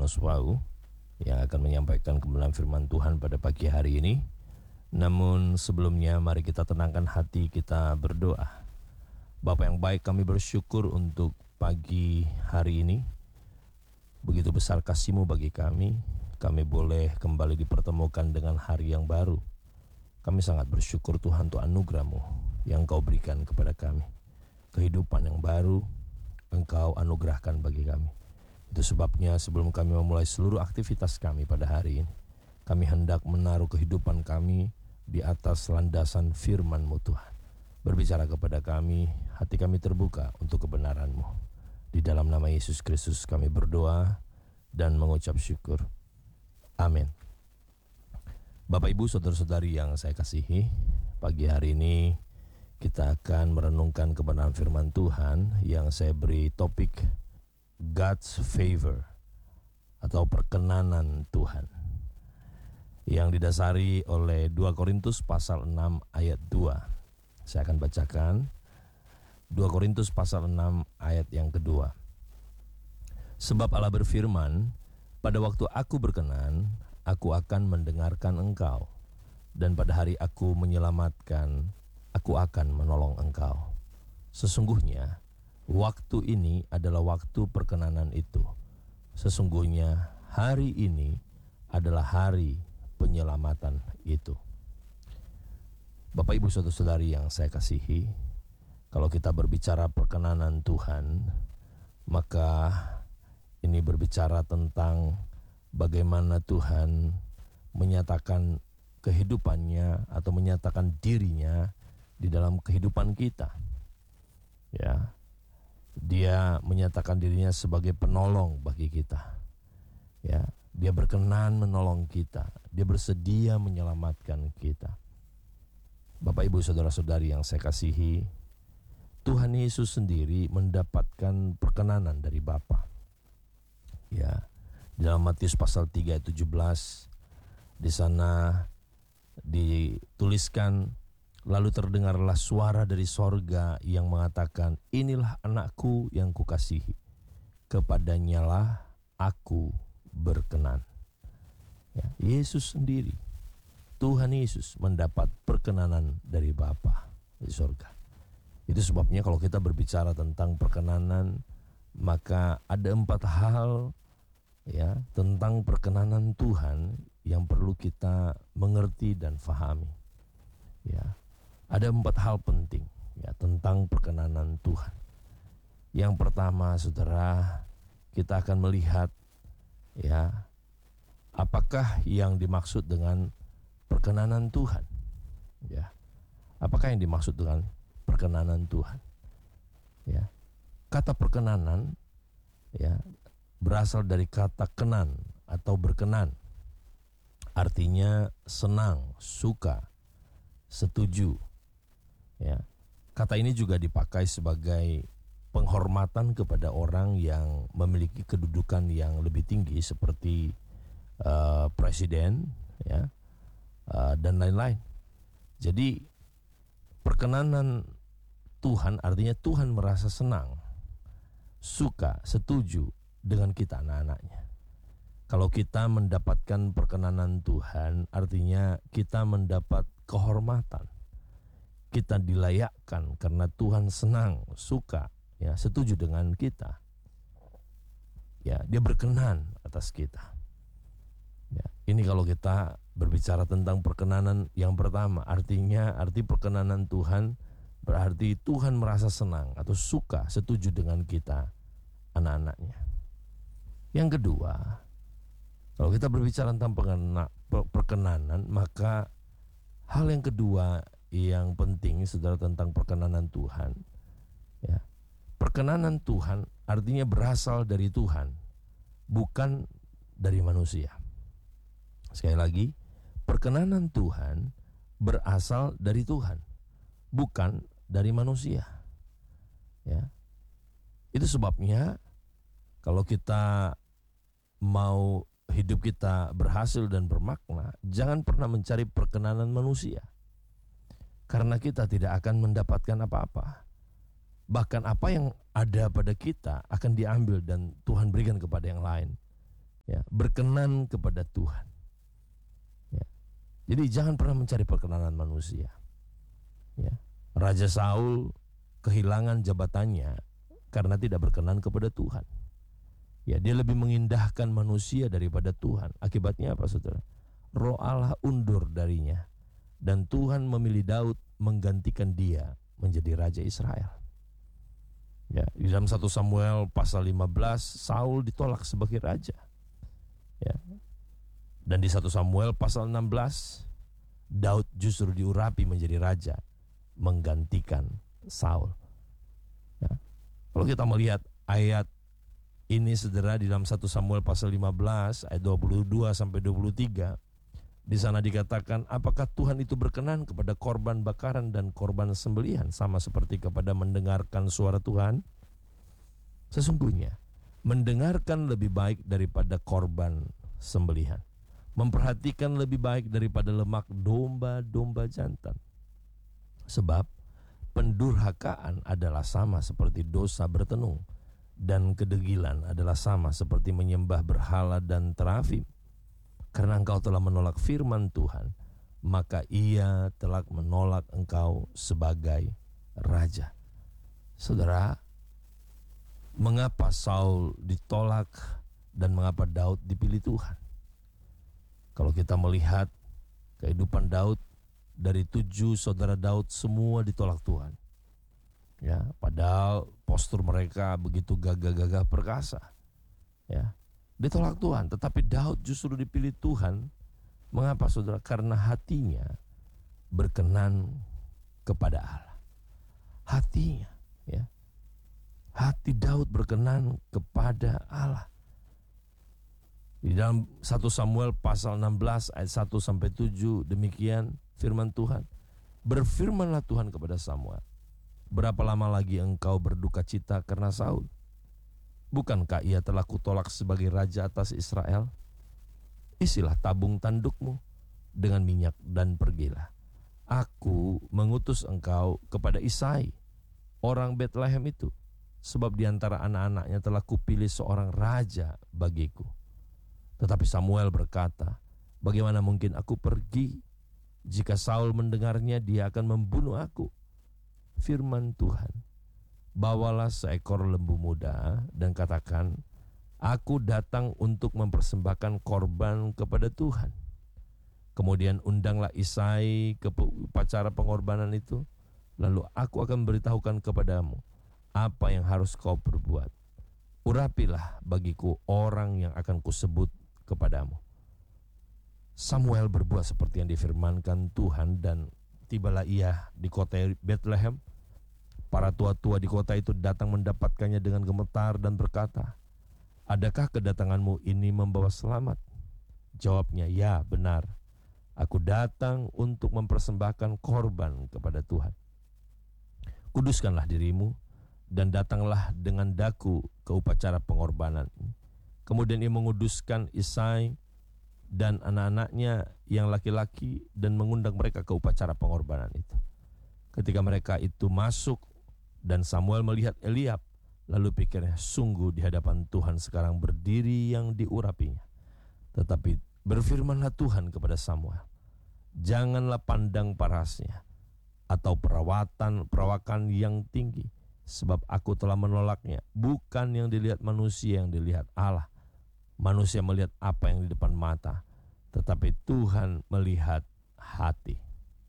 Silvanus Wau yang akan menyampaikan kebenaran firman Tuhan pada pagi hari ini. Namun sebelumnya mari kita tenangkan hati, kita berdoa. Bapa yang baik, kami bersyukur untuk pagi hari ini. Begitu besar kasih-Mu bagi kami boleh kembali dipertemukan dengan hari yang baru. Kami sangat bersyukur Tuhan untuk anugerah-Mu yang Kau berikan kepada kami. Kehidupan yang baru Engkau anugerahkan bagi kami. Itu sebabnya sebelum kami memulai seluruh aktivitas kami pada hari ini, kami hendak menaruh kehidupan kami di atas landasan firman-Mu Tuhan. Berbicara kepada kami, hati kami terbuka untuk kebenaran-Mu. Di dalam nama Yesus Kristus kami berdoa dan mengucap syukur. Amin. Bapak, Ibu, saudara-saudari yang saya kasihi, pagi hari ini kita akan merenungkan kebenaran firman Tuhan yang saya beri topik God's favor atau perkenanan Tuhan, yang didasari oleh 2 Korintus pasal 6 ayat 2. Saya akan bacakan 2 Korintus pasal 6 ayat yang kedua. Sebab Allah berfirman, pada waktu aku berkenan, aku akan mendengarkan engkau, dan pada hari aku menyelamatkan, aku akan menolong engkau. Sesungguhnya waktu ini adalah waktu perkenanan itu. Sesungguhnya hari ini adalah hari penyelamatan itu. Bapak, Ibu, saudara-saudari yang saya kasihi, kalau kita berbicara perkenanan Tuhan, maka ini berbicara tentang bagaimana Tuhan menyatakan kehidupannya atau menyatakan dirinya di dalam kehidupan kita. Ya, Dia menyatakan dirinya sebagai penolong bagi kita. Ya, Dia berkenan menolong kita. Dia bersedia menyelamatkan kita. Bapak, Ibu, saudara-saudari yang saya kasihi, Tuhan Yesus sendiri mendapatkan perkenanan dari Bapa. Ya, dalam Matius pasal 3 ayat 17, di sana dituliskan, lalu terdengarlah suara dari sorga yang mengatakan, inilah anakku yang kukasihi, kepadanyalah aku berkenan. Ya, Yesus sendiri, Tuhan Yesus mendapat perkenanan dari Bapa di sorga. Itu sebabnya kalau kita berbicara tentang perkenanan, maka ada 4 hal ya tentang perkenanan Tuhan yang perlu kita mengerti dan fahami. Ya, ada 4 hal penting ya tentang perkenanan Tuhan. Yang pertama, saudara, kita akan melihat ya apakah yang dimaksud dengan perkenanan Tuhan. Ya, apakah yang dimaksud dengan perkenanan Tuhan? Ya, kata perkenanan ya berasal dari kata kenan atau berkenan. Artinya senang, suka, setuju. Ya, kata ini juga dipakai sebagai penghormatan kepada orang yang memiliki kedudukan yang lebih tinggi seperti presiden, ya, dan lain-lain. Jadi perkenanan Tuhan artinya Tuhan merasa senang, suka, setuju dengan kita anak-anaknya. Kalau kita mendapatkan perkenanan Tuhan, artinya kita mendapat kehormatan. Kita dilayakkan karena Tuhan senang, suka, ya, setuju dengan kita. Ya, Dia berkenan atas kita. Ya, ini kalau kita berbicara tentang perkenanan yang pertama, arti perkenanan Tuhan berarti Tuhan merasa senang atau suka, setuju dengan kita anak-anaknya. Yang kedua, kalau kita berbicara tentang perkenanan, maka hal yang kedua yang penting, saudara, tentang perkenanan Tuhan, ya, perkenanan Tuhan artinya berasal dari Tuhan, bukan dari manusia. Sekali lagi, perkenanan Tuhan berasal dari Tuhan, bukan dari manusia. Ya, itu sebabnya kalau kita mau hidup kita berhasil dan bermakna, jangan pernah mencari perkenanan manusia, karena kita tidak akan mendapatkan apa-apa. Bahkan apa yang ada pada kita akan diambil dan Tuhan berikan kepada yang lain. Ya, berkenan kepada Tuhan. Ya. Jadi jangan pernah mencari perkenanan manusia. Ya. Raja Saul kehilangan jabatannya karena tidak berkenan kepada Tuhan. Ya, dia lebih mengindahkan manusia daripada Tuhan. Akibatnya apa, saudara? Roh Allah undur darinya, dan Tuhan memilih Daud menggantikan dia menjadi Raja Israel. Ya, di dalam 1 Samuel pasal 15, Saul ditolak sebagai raja. Ya. Dan di 1 Samuel pasal 16, Daud justru diurapi menjadi raja, menggantikan Saul. Ya. Kalau kita melihat ayat ini, saudara, di dalam 1 Samuel pasal 15 ayat 22 sampai 23, di sana dikatakan, apakah Tuhan itu berkenan kepada korban bakaran dan korban sembelihan sama seperti kepada mendengarkan suara Tuhan? Sesungguhnya mendengarkan lebih baik daripada korban sembelihan, memperhatikan lebih baik daripada lemak domba-domba jantan. Sebab pendurhakaan adalah sama seperti dosa bertenung, dan kedegilan adalah sama seperti menyembah berhala dan terafim. Karena engkau telah menolak firman Tuhan, maka ia telah menolak engkau sebagai raja. Saudara, mengapa Saul ditolak dan mengapa Daud dipilih Tuhan? Kalau kita melihat kehidupan Daud, dari 7 saudara Daud semua ditolak Tuhan. Ya, padahal postur mereka begitu gagah-gagah perkasa. Ya, ditolak Tuhan, tetapi Daud justru dipilih Tuhan. Mengapa, saudara? Karena hatinya berkenan kepada Allah. Hatinya, ya. Hati Daud berkenan kepada Allah. Di dalam 1 Samuel pasal 16 ayat 1 sampai 7, demikian firman Tuhan. Berfirmanlah Tuhan kepada Samuel, berapa lama lagi engkau berduka cita karena Saul? Bukankah ia telah kutolak sebagai raja atas Israel? Isilah tabung tandukmu dengan minyak dan pergilah. Aku mengutus engkau kepada Isai, orang Betlehem itu, sebab di antara anak-anaknya telah kupilih seorang raja bagiku. Tetapi Samuel berkata, bagaimana mungkin aku pergi? Jika Saul mendengarnya, dia akan membunuh aku. Firman Tuhan, bawalah seekor lembu muda dan katakan, aku datang untuk mempersembahkan korban kepada Tuhan. Kemudian undanglah Isai ke upacara pengorbanan itu, lalu aku akan beritahukan kepadamu apa yang harus kau perbuat. Urapilah bagiku orang yang akan kusebut kepadamu. Samuel berbuat seperti yang difirmankan Tuhan, dan tibalah ia di kota Betlehem. Para tua-tua di kota itu datang mendapatkannya dengan gemetar dan berkata, adakah kedatanganmu ini membawa selamat? Jawabnya, ya benar, aku datang untuk mempersembahkan korban kepada Tuhan. Kuduskanlah dirimu dan datanglah dengan daku ke upacara pengorbanan. Kemudian ia menguduskan Isai dan anak-anaknya yang laki-laki dan mengundang mereka ke upacara pengorbanan itu. Ketika mereka itu masuk dan Samuel melihat Eliab, lalu pikirnya, sungguh di hadapan Tuhan sekarang berdiri yang diurapinya. Tetapi berfirmanlah Tuhan kepada Samuel, janganlah pandang parasnya atau perawakan yang tinggi, sebab aku telah menolaknya. Bukan yang dilihat manusia yang dilihat Allah. Manusia melihat apa yang di depan mata, tetapi Tuhan melihat hati.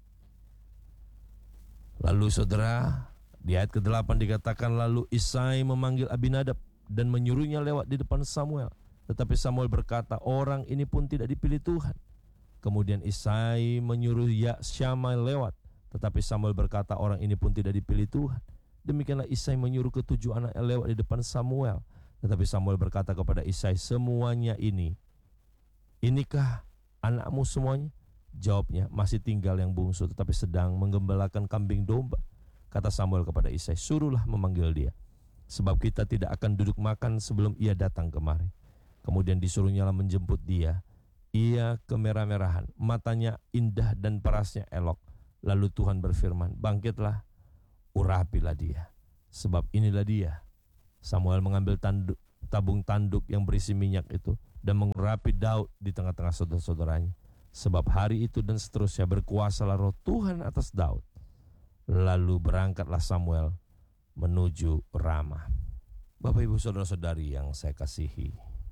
Lalu saudara, di ayat ke-8 dikatakan, lalu Isai memanggil Abinadab dan menyuruhnya lewat di depan Samuel. Tetapi Samuel berkata, orang ini pun tidak dipilih Tuhan. Kemudian Isai menyuruh Syamai lewat, tetapi Samuel berkata, orang ini pun tidak dipilih Tuhan. Demikianlah Isai menyuruh ke-7 anaknya lewat di depan Samuel. Tetapi Samuel berkata kepada Isai, semuanya inikah anakmu semuanya? Jawabnya, masih tinggal yang bungsu, tetapi sedang menggembalakan kambing domba. Kata Samuel kepada Isai, suruhlah memanggil dia, sebab kita tidak akan duduk makan sebelum ia datang kemari. Kemudian disuruhnya menjemput dia. Ia kemerah-merahan, matanya indah dan parasnya elok. Lalu Tuhan berfirman, bangkitlah, urapilah dia, sebab inilah dia. Samuel mengambil tabung tanduk yang berisi minyak itu dan mengurapi Daud di tengah-tengah saudara-saudaranya. Sebab hari itu dan seterusnya berkuasalah roh Tuhan atas Daud. Lalu berangkatlah Samuel menuju Rama. Bapak ibu saudara-saudari yang saya kasihi,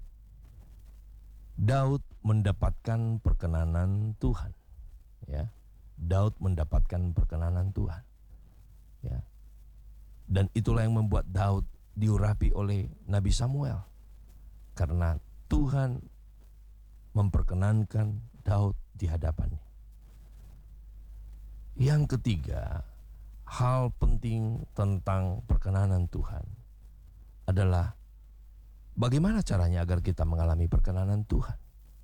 Daud mendapatkan perkenanan Tuhan. Ya, Daud mendapatkan perkenanan Tuhan. Ya, dan itulah yang membuat Daud diurapi oleh Nabi Samuel, karena Tuhan memperkenankan Daud di hadapannya. Yang ketiga, hal penting tentang perkenanan Tuhan adalah bagaimana caranya agar kita mengalami perkenanan Tuhan.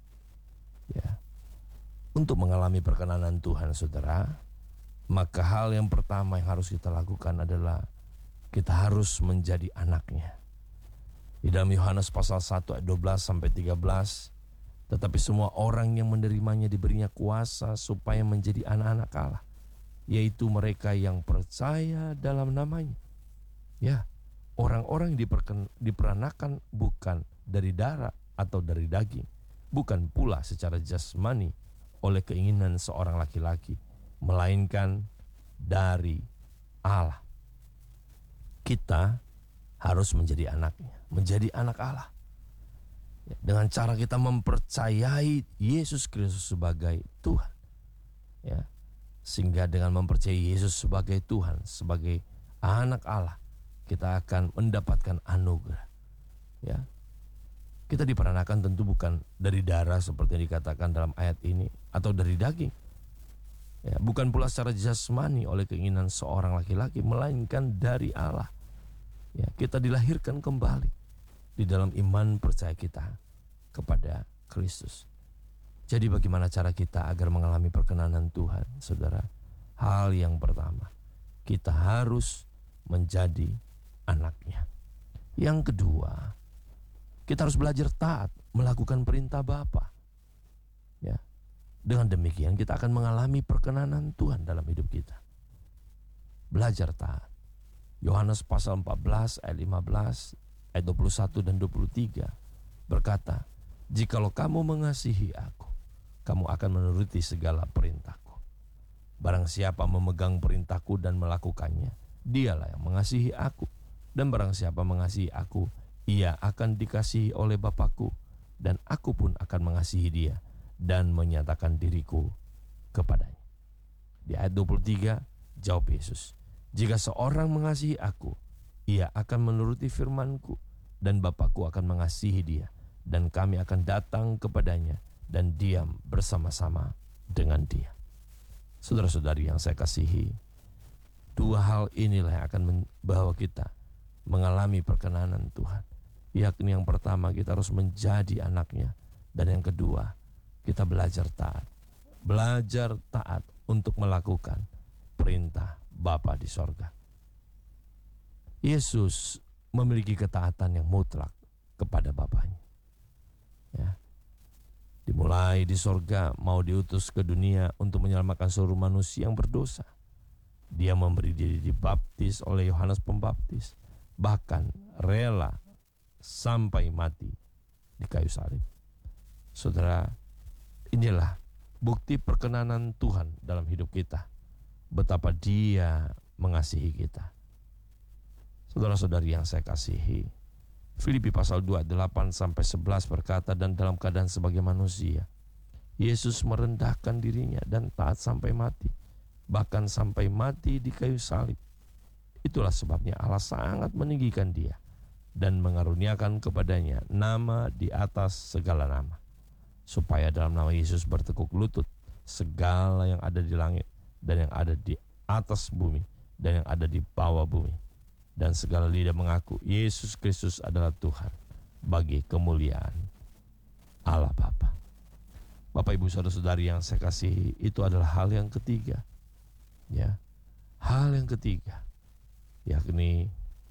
Ya. Untuk mengalami perkenanan Tuhan, saudara, maka hal yang pertama yang harus kita lakukan adalah kita harus menjadi anaknya. Di dalam Yohanes pasal 1 ayat 12 sampai 13, tetapi semua orang yang menerimanya diberinya kuasa supaya menjadi anak-anak Allah, yaitu mereka yang percaya dalam namanya. Ya, orang-orang yang diperanakan bukan dari darah atau dari daging, bukan pula secara jasmani oleh keinginan seorang laki-laki, melainkan dari Allah. Kita harus menjadi anaknya, menjadi anak Allah. Dengan cara kita mempercayai Yesus Kristus sebagai Tuhan. Ya. Sehingga dengan mempercayai Yesus sebagai Tuhan, sebagai anak Allah, kita akan mendapatkan anugerah. Ya. Kita diperanakan tentu bukan dari darah seperti yang dikatakan dalam ayat ini, atau dari daging. Ya, bukan pula secara jasmani oleh keinginan seorang laki-laki, melainkan dari Allah. Ya, kita dilahirkan kembali di dalam iman percaya kita kepada Kristus. Jadi bagaimana cara kita agar mengalami perkenanan Tuhan, saudara? Hal yang pertama, kita harus menjadi anaknya. Yang kedua, kita harus belajar taat melakukan perintah Bapa. Ya. Dengan demikian kita akan mengalami perkenanan Tuhan dalam hidup kita. Belajar taat. Yohanes pasal 14 ayat 15, ayat 21 dan 23 berkata, "Jikalau kamu mengasihi aku, kamu akan menuruti segala perintahku. Barang siapa memegang perintahku dan melakukannya, dialah yang mengasihi aku. Dan barang siapa mengasihi aku, ia akan dikasihi oleh Bapakku, dan aku pun akan mengasihi dia dan menyatakan diriku kepadanya." Di ayat 23 jawab Yesus, "Jika seorang mengasihi aku, ia akan menuruti firman-Ku, dan Bapakku akan mengasihi dia, dan kami akan datang kepadanya dan diam bersama-sama dengan dia." Saudara-saudari yang saya kasihi, dua hal inilah yang akan membawa kita mengalami perkenanan Tuhan. Yakni yang pertama, kita harus menjadi anaknya, dan yang kedua, kita belajar taat. Belajar taat untuk melakukan perintah Bapa di sorga. Yesus memiliki ketaatan yang mutlak kepada Bapanya. Ya. Dimulai di sorga, mau diutus ke dunia untuk menyelamatkan seluruh manusia yang berdosa. Dia memberi diri dibaptis oleh Yohanes Pembaptis, bahkan rela sampai mati di kayu salib. Saudara, inilah bukti perkenanan Tuhan dalam hidup kita, betapa Dia mengasihi kita. Saudara-saudari yang saya kasihi, Filipi pasal 2 8 sampai 11 berkata, "Dan dalam keadaan sebagai manusia, Yesus merendahkan dirinya dan taat sampai mati, bahkan sampai mati di kayu salib. Itulah sebabnya Allah sangat meninggikan Dia dan mengaruniakan kepadanya nama di atas segala nama, supaya dalam nama Yesus bertekuk lutut segala yang ada di langit dan yang ada di atas bumi dan yang ada di bawah bumi, dan segala lidah mengaku Yesus Kristus adalah Tuhan, bagi kemuliaan Allah Bapa." Bapak Ibu saudara-saudari yang saya kasihi, itu adalah hal yang ketiga. Ya. Hal yang ketiga, yakni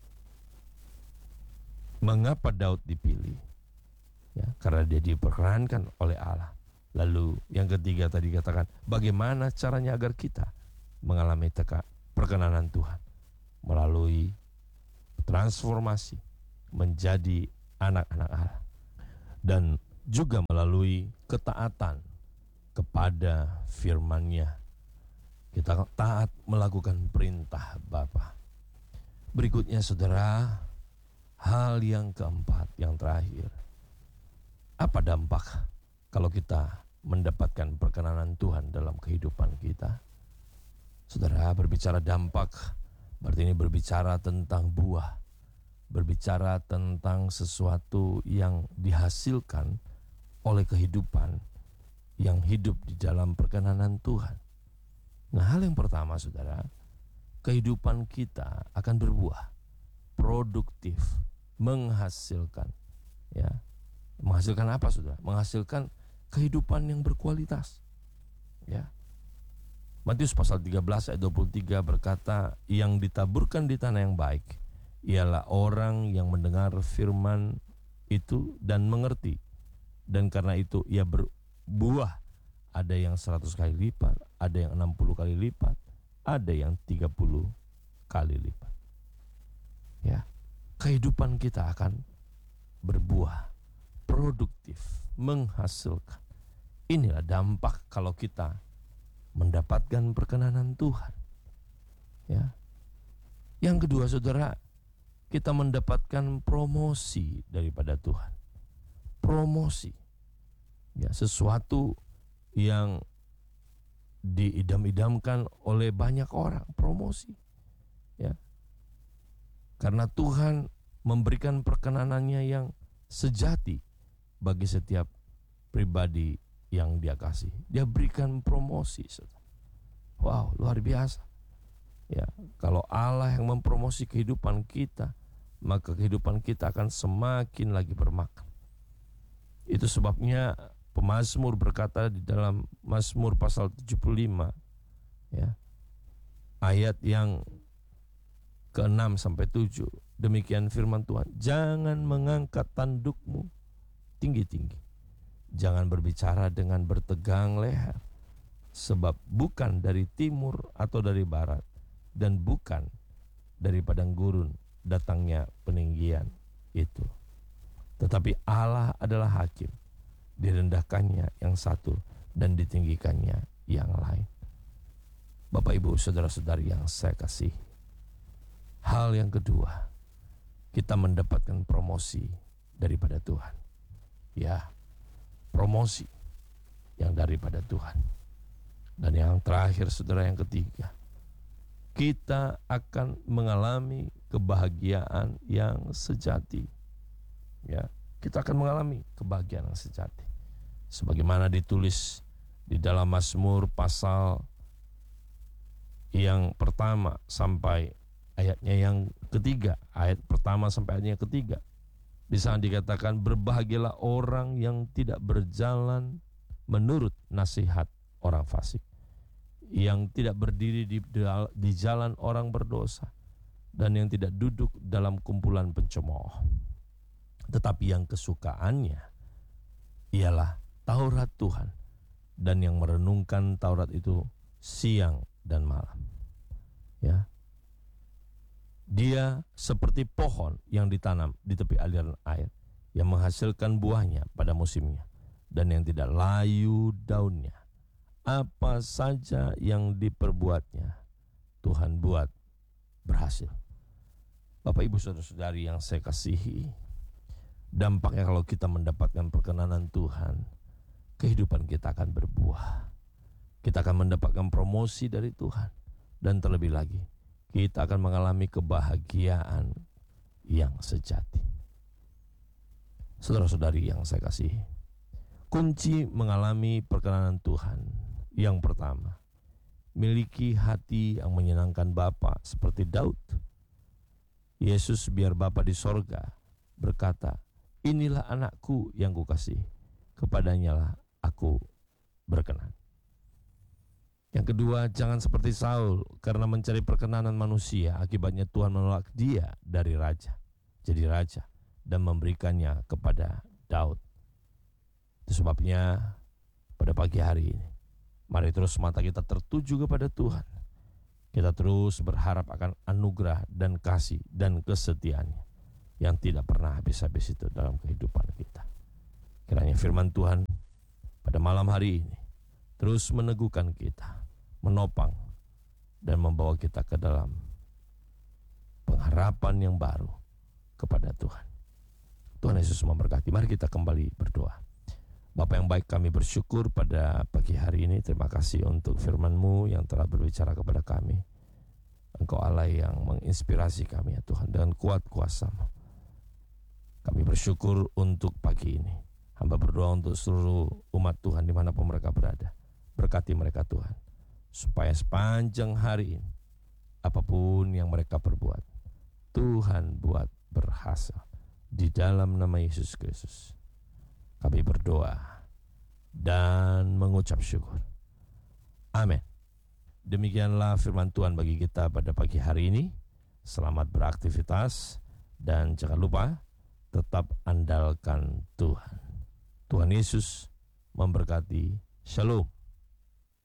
mengapa Daud dipilih? Ya, karena dia diperkenankan oleh Allah. Lalu yang ketiga tadi katakan, bagaimana caranya agar kita mengalami perkenanan Tuhan? Melalui transformasi menjadi anak-anak Allah. Dan juga melalui ketaatan kepada firman-Nya. Kita taat melakukan perintah Bapa. Berikutnya saudara, hal yang keempat, yang terakhir. Apa dampak kalau kita mendapatkan perkenanan Tuhan dalam kehidupan kita? Saudara, berbicara dampak, berarti ini berbicara tentang buah. Berbicara tentang sesuatu yang dihasilkan oleh kehidupan yang hidup di dalam perkenanan Tuhan. Nah, hal yang pertama saudara, kehidupan kita akan berbuah, produktif, menghasilkan. Ya, menghasilkan apa saudara? Menghasilkan kehidupan yang berkualitas. Ya. Matius pasal 13 ayat 23 berkata, yang ditaburkan di tanah yang baik ialah orang yang mendengar firman itu dan mengerti. Dan karena itu ia berbuah. Ada yang 100 kali lipat, ada yang 60 kali lipat, ada yang 30 kali lipat. Ya, kehidupan kita akan berbuah, produktif, menghasilkan. Inilah dampak kalau kita mendapatkan perkenanan Tuhan. Ya. Yang kedua saudara, kita mendapatkan promosi daripada Tuhan. Promosi. Ya, sesuatu yang diidam-idamkan oleh banyak orang, promosi. Ya. Karena Tuhan memberikan perkenanannya yang sejati bagi setiap pribadi yang Dia kasih. Dia berikan promosi. Wow, luar biasa. Ya, kalau Allah yang mempromosi kehidupan kita, maka kehidupan kita akan semakin lagi bermakna. Itu sebabnya pemazmur berkata di dalam Mazmur pasal 75, ya, ayat yang ke-6 sampai 7, demikian firman Tuhan, jangan mengangkat tandukmu tinggi-tinggi, jangan berbicara dengan bertegang leher, sebab bukan dari timur atau dari barat, dan bukan dari padang gurun datangnya peninggian itu. Tetapi Allah adalah hakim, direndahkannya yang satu dan ditinggikannya yang lain. Bapak Ibu saudara-saudari yang saya kasih, hal yang kedua, kita mendapatkan promosi daripada Tuhan. Ya, promosi yang daripada Tuhan. Dan yang terakhir saudara, yang ketiga, kita akan mengalami kebahagiaan yang sejati. Ya, kita akan mengalami kebahagiaan yang sejati. Sebagaimana ditulis di dalam Mazmur pasal yang pertama sampai ayatnya yang ketiga, ayat pertama sampai ayatnya ketiga. Di sana dikatakan, berbahagialah orang yang tidak berjalan menurut nasihat orang fasik, yang tidak berdiri di jalan orang berdosa, dan yang tidak duduk dalam kumpulan pencemooh. Tetapi yang kesukaannya ialah Taurat Tuhan, dan yang merenungkan Taurat itu siang dan malam. Ya, dia seperti pohon yang ditanam di tepi aliran air, yang menghasilkan buahnya pada musimnya, dan yang tidak layu daunnya. Apa saja yang diperbuatnya, Tuhan buat berhasil. Bapak Ibu saudara-saudari yang saya kasihi, dampaknya kalau kita mendapatkan perkenanan Tuhan, kehidupan kita akan berbuah. Kita akan mendapatkan promosi dari Tuhan. Dan terlebih lagi, kita akan mengalami kebahagiaan yang sejati. Saudara-saudari yang saya kasihi, kunci mengalami perkenanan Tuhan, yang pertama, miliki hati yang menyenangkan Bapa seperti Daud. Yesus biar Bapa di sorga berkata, inilah anakku yang kukasihi, kepadanya lah aku berkenan. Yang kedua, jangan seperti Saul karena mencari perkenanan manusia, akibatnya Tuhan menolak dia dari raja, jadi raja, dan memberikannya kepada Daud. Itu sebabnya pada pagi hari ini, mari terus mata kita tertuju kepada Tuhan. Kita terus berharap akan anugerah dan kasih dan kesetiaannya yang tidak pernah habis-habis itu dalam kehidupan kita. Kiranya firman Tuhan pada malam hari ini terus meneguhkan kita, menopang, dan membawa kita ke dalam pengharapan yang baru kepada Tuhan. Tuhan Yesus memberkati. Mari kita kembali berdoa. Bapa yang baik, kami bersyukur pada pagi hari ini. Terima kasih untuk firman-Mu yang telah berbicara kepada kami. Engkau Allah yang menginspirasi kami ya Tuhan dengan kuat kuasa-Mu. Kami bersyukur untuk pagi ini. Hamba berdoa untuk seluruh umat Tuhan dimanapun mereka berada. Berkati mereka Tuhan, supaya sepanjang hari ini, apapun yang mereka perbuat, Tuhan buat berhasil. Di dalam nama Yesus Kristus, kami berdoa dan mengucap syukur. Amin. Demikianlah firman Tuhan bagi kita pada pagi hari ini. Selamat beraktivitas dan jangan lupa tetap andalkan Tuhan. Tuhan Yesus memberkati. Shalom.